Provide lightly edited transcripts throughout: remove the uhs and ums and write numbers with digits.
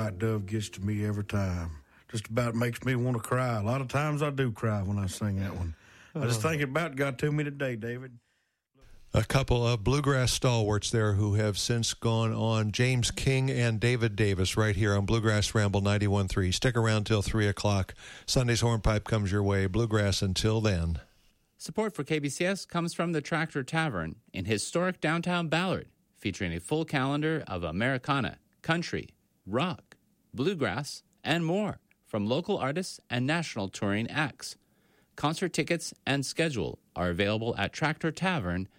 White Dove gets to me every time. Just about makes me want to cry. A lot of times I do cry when I sing that one. I just think about it got to me today, David. A couple of bluegrass stalwarts there who have since gone on, James King and David Davis, right here on Bluegrass Ramble 91.3. Stick around till 3 o'clock. Sunday's Hornpipe comes your way. Bluegrass until then. Support for KBCS comes from the Tractor Tavern in historic downtown Ballard, featuring a full calendar of Americana, country, rock, bluegrass, and more from local artists and national touring acts. Concert tickets and schedule are available at tractortavern.com.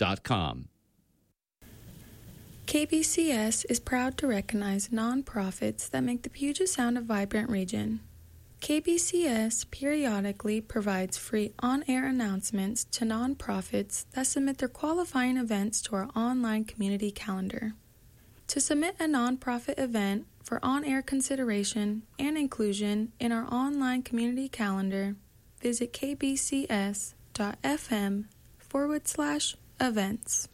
KBCS is proud to recognize nonprofits that make the Puget Sound a vibrant region. KBCS periodically provides free on-air announcements to nonprofits that submit their qualifying events to our online community calendar. To submit a nonprofit event for on-air consideration and inclusion in our online community calendar, visit kbcs.fm/events.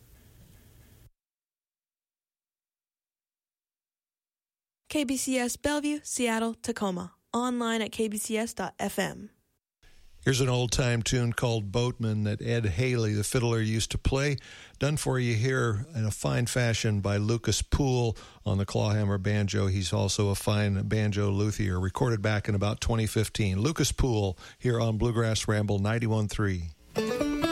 KBCS Bellevue, Seattle, Tacoma. Online at kbcs.fm. Here's an old-time tune called Boatman that Ed Haley, the fiddler, used to play. Done for you here in a fine fashion by Lucas Poole on the clawhammer banjo. He's also a fine banjo luthier, recorded back in about 2015. Lucas Poole here on Bluegrass Ramble 91.3.